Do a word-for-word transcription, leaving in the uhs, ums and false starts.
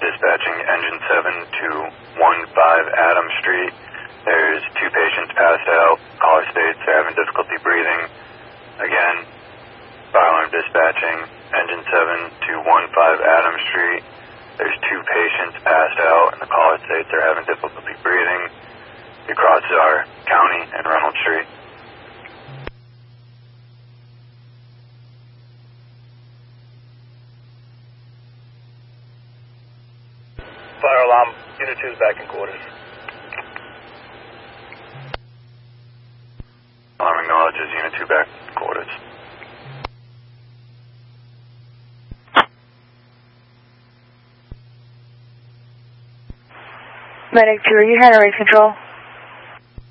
dispatching engine seven to one five Adam Street. There's two patients passed out. Caller states they're having difficulty breathing. Again, fire alarm dispatching engine seven to one five Adam Street. There's two patients passed out, and the caller states they're having difficulty breathing. It crosses our county and Reynolds Street. Fire alarm, Unit two is back in quarters. Alarm acknowledges Unit two back in quarters. Medic two, are you handling control?